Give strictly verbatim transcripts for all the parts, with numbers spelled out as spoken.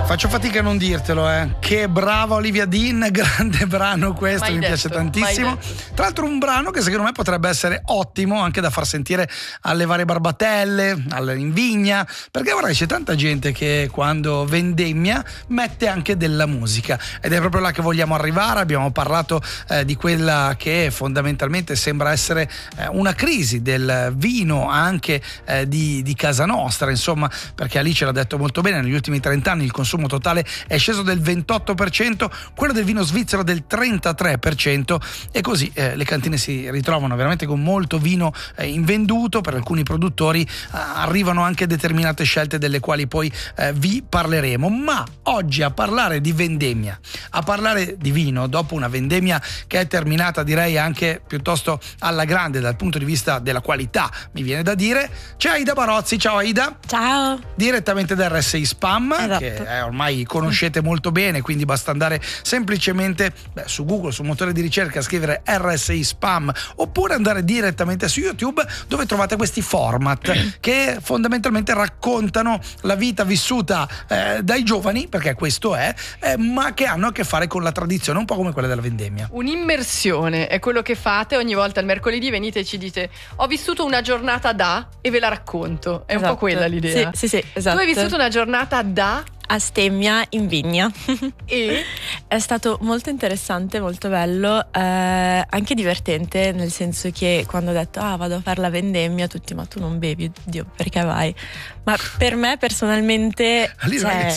Faccio fatica a non dirtelo, eh. Che brava Olivia Dean, grande brano questo, Mai mi detto, piace tantissimo. Tra l'altro un brano che secondo me potrebbe essere ottimo anche da far sentire alle varie barbatelle, in vigna, perché guarda c'è tanta gente che quando vendemmia mette anche della musica ed è proprio là che vogliamo arrivare. Abbiamo parlato eh, di quella che fondamentalmente sembra essere eh, una crisi del vino anche eh, di, di casa nostra, insomma, perché Alice l'ha detto molto bene, negli ultimi trenta anni il consumo totale è sceso del ventotto per cento, quello del vino svizzero del trentatré per cento e così eh, le cantine si ritrovano veramente con molto vino eh, invenduto. Per alcuni produttori eh, arrivano anche determinate scelte delle quali poi eh, vi parleremo, ma oggi a parlare di vendemmia, a parlare di vino dopo una vendemmia che è terminata direi anche piuttosto alla grande dal punto di vista della qualità, mi viene da dire, c'è Aida Barozzi. Ciao Aida. Ciao. Direttamente da R S I Spam, esatto. che è ormai conoscete molto bene, quindi basta andare semplicemente beh, su Google, sul motore di ricerca, scrivere R S I Spam oppure andare direttamente su YouTube dove trovate questi format che fondamentalmente raccontano la vita vissuta eh, dai giovani, perché questo è, eh, ma che hanno a che fare con la tradizione, un po' come quella della vendemmia. Un'immersione è quello che fate ogni volta il mercoledì, venite e ci dite ho vissuto una giornata da e ve la racconto, è esatto. Un po' quella l'idea. Sì, sì, sì, esatto. Tu hai vissuto una giornata da a Stemmia in vigna e è stato molto interessante, molto bello, eh, anche divertente, nel senso che quando ho detto ah vado a fare la vendemmia tutti ma tu non bevi, Dio perché vai? Ma per me personalmente cioè,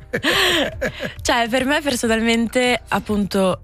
cioè per me personalmente appunto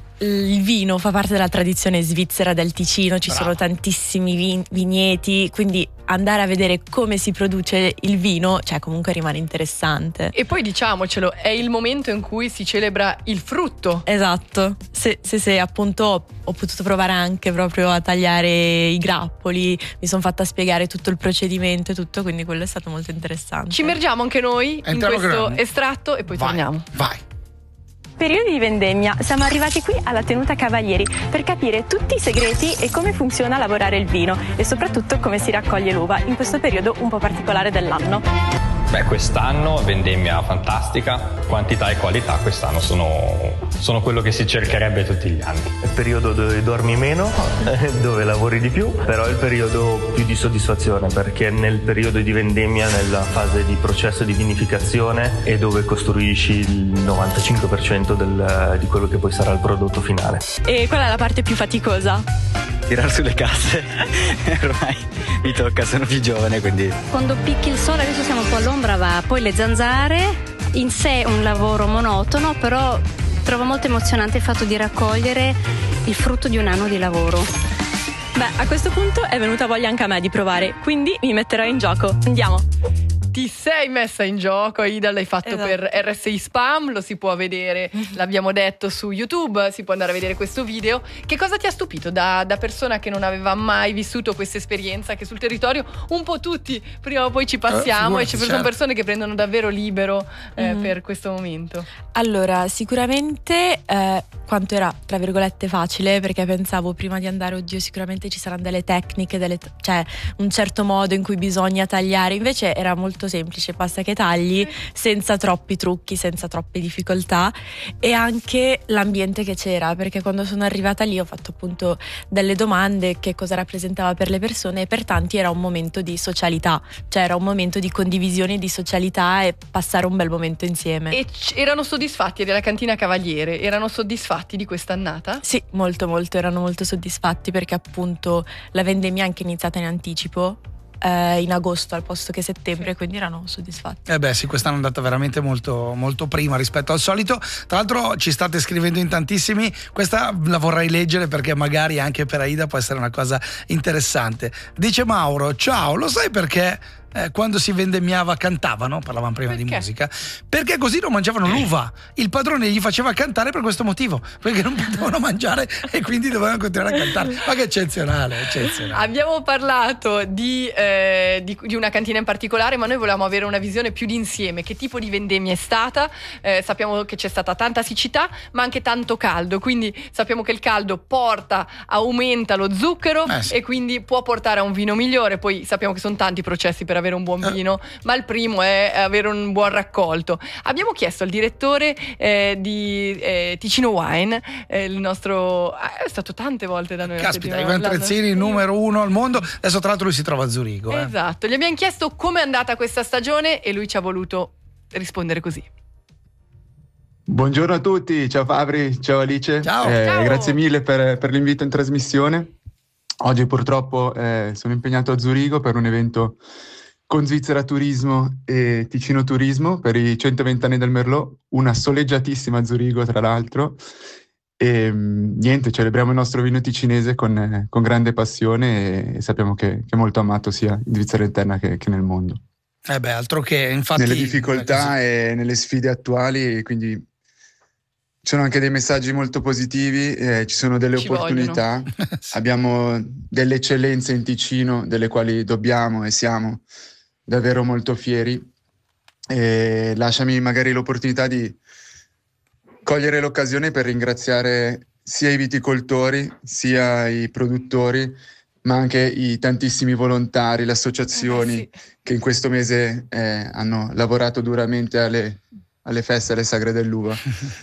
il vino fa parte della tradizione svizzera del Ticino, ci Brava. Sono tantissimi vin- vigneti, quindi andare a vedere come si produce il vino, cioè comunque rimane interessante. E poi diciamocelo, è il momento in cui si celebra il frutto. Esatto, sì, sì, sì, appunto ho potuto provare anche proprio a tagliare i grappoli, mi sono fatta spiegare tutto il procedimento e tutto, quindi quello è stato molto interessante. Ci immergiamo anche noi Entriamo in questo estratto e poi vai, torniamo. Vai. Periodi di vendemmia, siamo arrivati qui alla tenuta Cavalieri per capire tutti i segreti e come funziona lavorare il vino e soprattutto come si raccoglie l'uva in questo periodo un po' particolare dell'anno. Beh, quest'anno vendemmia fantastica, quantità e qualità quest'anno sono, sono quello che si cercherebbe tutti gli anni. È il periodo dove dormi meno, dove lavori di più, però è il periodo più di soddisfazione perché nel periodo di vendemmia, nella fase di processo di vinificazione è dove costruisci il novantacinque per cento del, di quello che poi sarà il prodotto finale. E qual è la parte più faticosa? Tirar sulle casse, ormai mi tocca, sono più giovane quindi. Quando picchi il sole, adesso siamo un po' all'ombra, va, poi le zanzare, in sé un lavoro monotono, però trovo molto emozionante il fatto di raccogliere il frutto di un anno di lavoro. Beh, a questo punto è venuta voglia anche a me di provare, quindi mi metterò in gioco. Andiamo! Ti sei messa in gioco, Aida, l'hai fatto esatto. per R S I Spam, lo si può vedere, l'abbiamo detto su YouTube, si può andare a vedere questo video. Che cosa ti ha stupito da, da persona che non aveva mai vissuto questa esperienza, che sul territorio un po' tutti prima o poi ci passiamo uh, e ci certo. sono persone che prendono davvero libero eh, mm. per questo momento? Allora, sicuramente eh, quanto era tra virgolette facile, perché pensavo prima di andare, oddio sicuramente ci saranno delle tecniche, delle, cioè un certo modo in cui bisogna tagliare, invece era molto semplice, basta che tagli senza troppi trucchi, senza troppe difficoltà, e anche l'ambiente che c'era, perché quando sono arrivata lì ho fatto appunto delle domande, che cosa rappresentava per le persone, e per tanti era un momento di socialità, cioè era un momento di condivisione, di socialità e passare un bel momento insieme. E c- erano soddisfatti della cantina Cavaliere? Erano soddisfatti di questa annata? Sì, molto molto, erano molto soddisfatti perché appunto la vendemmia è anche iniziata in anticipo, in agosto al posto che settembre, sì. Quindi erano soddisfatti. Eh beh sì, quest'anno è andata veramente molto, molto prima rispetto al solito. Tra l'altro ci state scrivendo in tantissimi, questa la vorrei leggere perché magari anche per Aida può essere una cosa interessante. Dice Mauro: ciao, lo sai perché Eh, quando si vendemmiava cantavano, parlavamo prima perché? di musica, perché così non mangiavano l'uva, il padrone gli faceva cantare per questo motivo, perché non potevano mangiare e quindi dovevano continuare a cantare. Ma che eccezionale, eccezionale. Abbiamo parlato di, eh, di, di una cantina in particolare, ma noi volevamo avere una visione più d'insieme. Che tipo di vendemmia è stata? Eh, sappiamo che c'è stata tanta siccità ma anche tanto caldo, quindi sappiamo che il caldo porta, aumenta lo zucchero eh sì. e quindi può portare a un vino migliore. Poi sappiamo che sono tanti processi per avere avere un buon vino, ma il primo è avere un buon raccolto. Abbiamo chiesto al direttore eh, di eh, Ticino Wine, eh, il nostro è stato tante volte da noi. Caspita, Ivan Trezzini, numero uno al mondo. Adesso tra l'altro lui si trova a Zurigo. Eh. Esatto, gli abbiamo chiesto come è andata questa stagione e lui ci ha voluto rispondere così. Buongiorno a tutti, ciao Fabri, ciao Alice. Ciao. Eh, Ciao. Grazie mille per, per l'invito in trasmissione. Oggi purtroppo eh, sono impegnato a Zurigo per un evento con Svizzera Turismo e Ticino Turismo per i centoventi anni del Merlot, una soleggiatissima Zurigo tra l'altro. E niente, celebriamo il nostro vino ticinese con, eh, con grande passione e, e sappiamo che, che è molto amato sia in Svizzera interna che, che nel mondo. Eh beh, altro che, infatti... Nelle difficoltà e nelle sfide attuali, quindi ci sono anche dei messaggi molto positivi, eh, ci sono delle Ci opportunità, Sì. abbiamo delle eccellenze in Ticino delle quali dobbiamo e siamo davvero molto fieri. E lasciami magari l'opportunità di cogliere l'occasione per ringraziare sia i viticoltori, sia i produttori, ma anche i tantissimi volontari, le associazioni Eh, sì. che in questo mese eh, hanno lavorato duramente alle, alle feste, alle sagre dell'uva,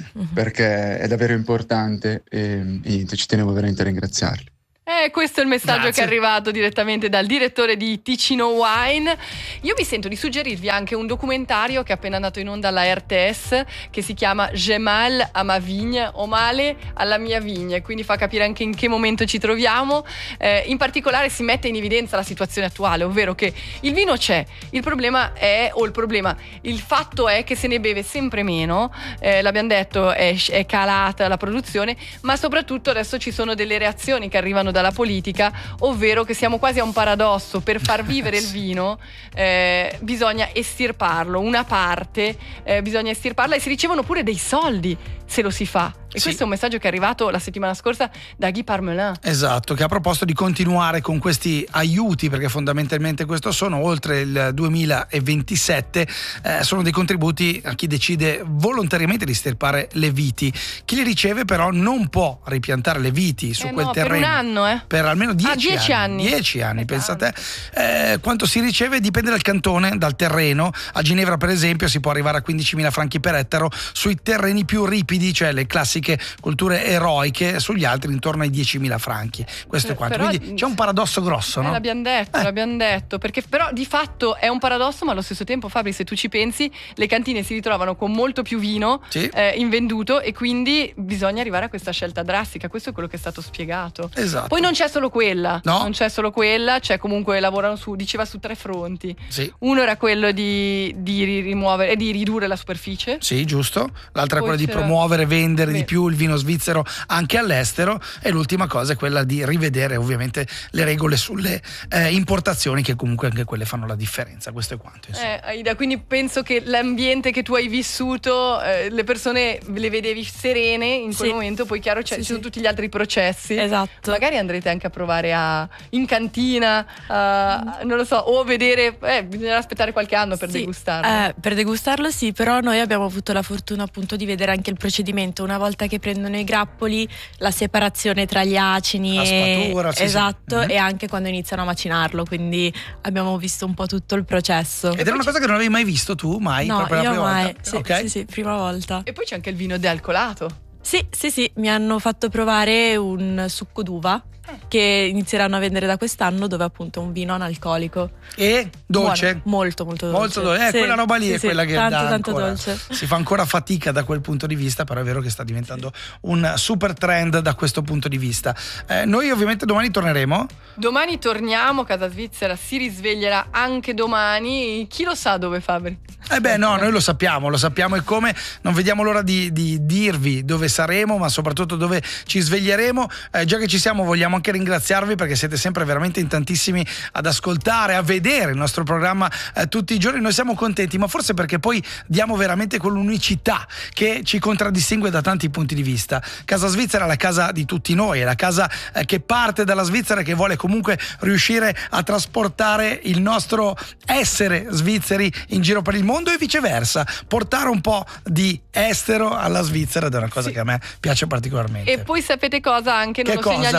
perché è davvero importante e, e niente, ci tenevo veramente a ringraziarli. Eh, questo è il messaggio Grazie. che è arrivato direttamente dal direttore di Ticino Wine. Io mi sento di suggerirvi anche un documentario che è appena andato in onda alla R T S che si chiama J'ai mal à ma vigne, o male alla mia vigna, quindi fa capire anche in che momento ci troviamo. Eh, in particolare si mette in evidenza la situazione attuale, ovvero che il vino c'è, il problema è, o il problema, il fatto è che se ne beve sempre meno, eh, l'abbiamo detto, è, è calata la produzione, ma soprattutto adesso ci sono delle reazioni che arrivano dalla politica, ovvero che siamo quasi a un paradosso: per far vivere il vino eh, bisogna estirparlo, una parte eh, bisogna estirparla e si ricevono pure dei soldi se lo si fa. E Sì. questo è un messaggio che è arrivato la settimana scorsa da Guy Parmelin. Esatto, che ha proposto di continuare con questi aiuti, perché fondamentalmente questo sono, oltre il duemilaventisette, eh, sono dei contributi a chi decide volontariamente di stirpare le viti. Chi li riceve però non può ripiantare le viti su Eh quel no, terreno. per un anno, eh. Per almeno dieci, Ah, dieci anni. Dieci anni, È pensate. Eh, quanto si riceve dipende dal cantone, dal terreno. A Ginevra, per esempio, si può arrivare a quindicimila franchi per ettaro sui terreni più ripidi, cioè le classiche colture eroiche, sugli altri intorno ai diecimila franchi. Questo Eh, è quanto. però- Quindi c'è un paradosso grosso, Eh, no? l'abbiamo detto, Eh. l'abbiamo detto, perché però di fatto è un paradosso, ma allo stesso tempo, Fabri, se tu ci pensi, le cantine si ritrovano con molto più vino Sì. eh, invenduto e quindi bisogna arrivare a questa scelta drastica. Questo è quello che è stato spiegato. Esatto. Poi non c'è solo quella, No. non c'è solo quella, c'è comunque lavorano su, diceva su tre fronti. Sì. Uno era quello di, di ri- rimuovere e di ridurre la superficie. Sì, giusto. L'altra è Poi quella di c'era- promuovere, vendere Beh. di più il vino svizzero anche all'estero, e l'ultima cosa è quella di rivedere ovviamente le regole sulle eh, importazioni, che comunque anche quelle fanno la differenza. Questo è quanto, insomma. Eh, Aida, quindi penso che l'ambiente che tu hai vissuto, eh, le persone le vedevi serene in quel Sì. momento, poi chiaro c'è, Sì, ci sono sì. tutti gli altri processi. Esatto. Magari andrete anche a provare a, in cantina, a- non lo so, o vedere, eh, bisognerà aspettare qualche anno per Sì, degustarlo. eh, per degustarlo sì, però noi abbiamo avuto la fortuna appunto di vedere anche il procedimento. Una volta che prendono i grappoli, la separazione tra gli acini La e, sfatura, sì, sì. esatto, Mhm. e anche quando iniziano a macinarlo, quindi abbiamo visto un po' tutto il processo. Ed era una cosa che non avevi mai visto tu, mai? No, proprio la io prima mai, volta? sì, Ok. sì, sì, prima volta. E poi c'è anche il vino dealcolato. Sì, sì, sì, mi hanno fatto provare un succo d'uva che inizieranno a vendere da quest'anno, dove appunto è un vino analcolico. E dolce? Buono, molto molto dolce. Molto dolce, eh, Sì, quella roba lì sì, è sì, quella che tanto dà tanto ancora. dolce. Si fa ancora fatica da quel punto di vista, però è vero che sta diventando un super trend da questo punto di vista. Eh, noi ovviamente domani torneremo. Domani torniamo, Casa Svizzera si risveglierà anche domani. Chi lo sa dove, Fabri? Eh beh no, noi lo sappiamo, lo sappiamo e come, non vediamo l'ora di, di dirvi dove saremo, ma soprattutto dove ci sveglieremo. Eh, già che ci siamo vogliamo anche ringraziarvi, perché siete sempre veramente in tantissimi ad ascoltare, a vedere il nostro programma eh, tutti i giorni. Noi siamo contenti, ma forse perché poi diamo veramente quell'unicità che ci contraddistingue da tanti punti di vista. Casa Svizzera è la casa di tutti noi, è la casa eh, che parte dalla Svizzera e che vuole comunque riuscire a trasportare il nostro essere svizzeri in giro per il mondo e viceversa, portare un po' di estero alla Svizzera, ed è una cosa Sì. che a me piace particolarmente. E poi sapete cosa? Anche non Che lo cosa? segnaliamo mai.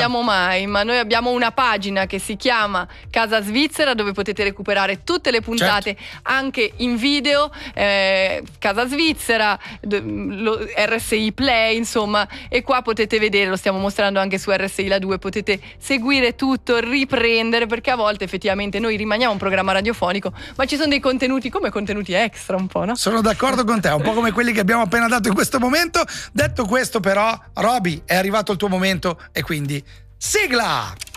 Time. Noi abbiamo una pagina che si chiama Casa Svizzera, dove potete recuperare tutte le puntate, certo, anche in video, eh, Casa Svizzera, lo, R S I Play, insomma, e qua potete vedere, lo stiamo mostrando anche su R S I La due, potete seguire tutto, riprendere, perché a volte effettivamente noi rimaniamo un programma radiofonico, ma ci sono dei contenuti come contenuti extra un po', no? Sono d'accordo con te, un po' come quelli che abbiamo appena dato in questo momento. Detto questo però, Roby, è arrivato il tuo momento e quindi sigla!